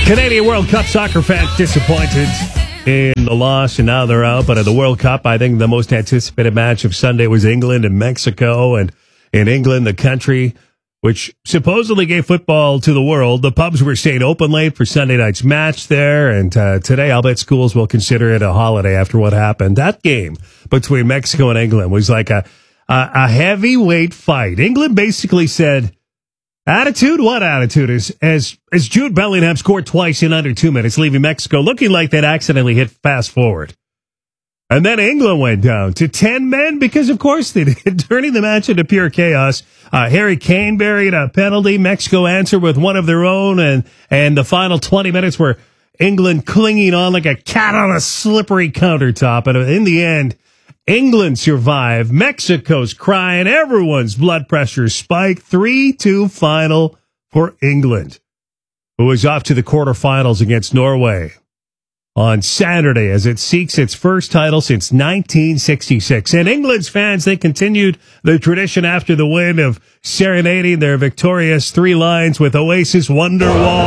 Canadian World Cup soccer fans disappointed in the loss, and now they're out. But at the World Cup, I think the most anticipated match of Sunday was England and Mexico. And in England, the country which supposedly gave football to the world, the pubs were staying open late for Sunday night's match there. And today, I'll bet schools will consider it a holiday after what happened. That game between Mexico and England was like a heavyweight fight. England basically said, attitude? What attitude? As Jude Bellingham scored twice in under 2 minutes, leaving Mexico looking like they'd accidentally hit fast forward. And then England went down to 10 men because, of course, they did, turning the match into pure chaos. Harry Kane buried a penalty. Mexico answered with one of their own. And the final 20 minutes were England clinging on like a cat on a slippery countertop. And in the end, England survived. Mexico's crying. Everyone's blood pressure spiked. 3-2 final for England, who is off to the quarterfinals against Norway on Saturday as it seeks its first title since 1966. And England's fans, they continued the tradition after the win of serenading their victorious three lines with Oasis Wonderwall.